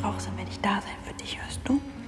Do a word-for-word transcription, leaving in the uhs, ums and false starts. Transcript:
brauchst, dann werde ich da sein für dich, hörst du?